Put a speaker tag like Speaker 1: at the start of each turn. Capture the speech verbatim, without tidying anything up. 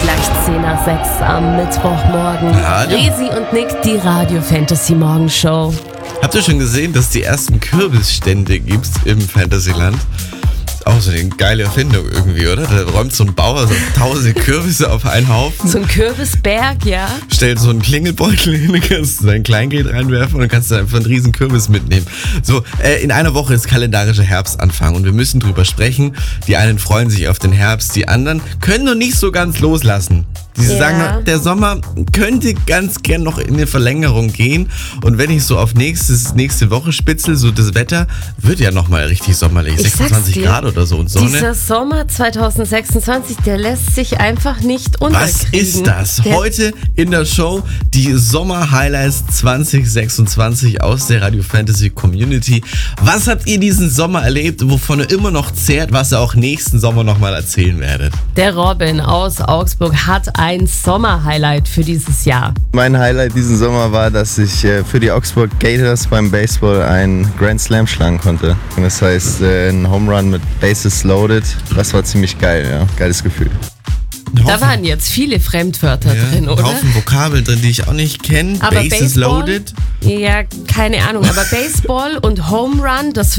Speaker 1: Gleich zehn nach sechs am Mittwochmorgen.
Speaker 2: Hallo.
Speaker 1: Resi und Nick, die Radio Fantasy Morgenshow.
Speaker 2: Habt ihr schon gesehen, dass die ersten Kürbisstände gibt im Fantasyland? Ist auch so eine geile Erfindung irgendwie, oder? Da räumt so ein Bauer so tausende Kürbisse auf einen Haufen.
Speaker 1: So ein Kürbisberg, ja.
Speaker 2: Stellt so einen Klingelbeutel hin, kannst du dein Kleingeld reinwerfen und dann kannst du einfach einen riesen Kürbis mitnehmen. So, äh, in einer Woche ist kalendarischer Herbstanfang und wir müssen drüber sprechen. Die einen freuen sich auf den Herbst, die anderen können noch nicht so ganz loslassen. Die
Speaker 1: Ja.
Speaker 2: sagen, der Sommer könnte ganz gern noch in eine Verlängerung gehen. Und wenn ich so auf nächstes, nächste Woche spitzel, so das Wetter wird ja nochmal richtig sommerlich.
Speaker 1: Ich sag's
Speaker 2: sechsundzwanzig
Speaker 1: dir,
Speaker 2: Grad oder so und Sonne.
Speaker 1: Dieser Sommer zwanzig sechsundzwanzig, der lässt sich einfach nicht unterkriegen.
Speaker 2: Was ist das?
Speaker 1: Der
Speaker 2: Heute in der Show die Sommer-Highlights zwanzig sechsundzwanzig aus der Radio Fantasy Community. Was habt ihr diesen Sommer erlebt, wovon ihr immer noch zehrt, was ihr auch nächsten Sommer nochmal erzählen werdet?
Speaker 1: Der Robin aus Augsburg hat ein Sommer-Highlight für dieses Jahr.
Speaker 3: Mein Highlight diesen Sommer war, dass ich äh, für die Augsburg Gators beim Baseball einen Grand Slam schlagen konnte. Und das heißt, äh, ein Home Run mit Bases loaded. Das war ziemlich geil, ja. Geiles Gefühl.
Speaker 2: Ein
Speaker 1: Da
Speaker 2: Haufen-
Speaker 1: waren jetzt viele Fremdwörter
Speaker 2: ja,
Speaker 1: drin,
Speaker 2: ein
Speaker 1: oder?
Speaker 2: Haufen Vokabeln drin, die ich auch nicht kenne.
Speaker 1: Aber
Speaker 2: Bases
Speaker 1: Baseball,
Speaker 2: loaded.
Speaker 1: Ja, keine Ahnung. Aber Baseball und Home Run, das